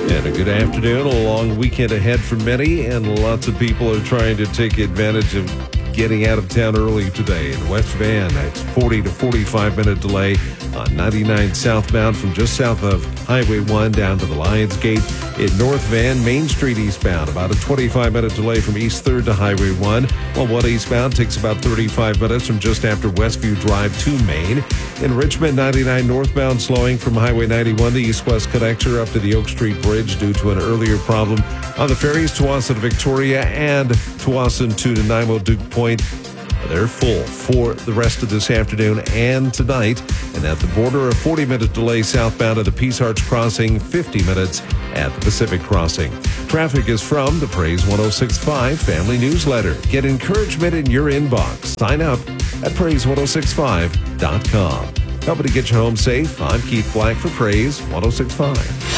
And a good afternoon. A long weekend ahead for many, and lots of people are trying to take advantage of getting out of town early today. In West Van, it's 40 to 45 minute delay on 99 southbound from just south of Highway 1 down to the Lions Gate. In North Van, Main Street eastbound, about a 25-minute delay from East 3rd to Highway 1, while 1 eastbound takes about 35 minutes from just after Westview Drive to Main. In Richmond, 99 northbound slowing from Highway 91, the east-west connector up to the Oak Street Bridge due to an earlier problem on the ferries Tawasin to Victoria and Tawasin to Nanaimo Duke Point. They're full for the rest of this afternoon and tonight. And at the border, a 40-minute delay southbound at the Peace Arch Crossing, 50 minutes at the Pacific Crossing. Traffic is from the Praise 106.5 Family Newsletter. Get encouragement in your inbox. Sign up at praise1065.com. Helping to get you home safe, I'm Keith Black for Praise 106.5.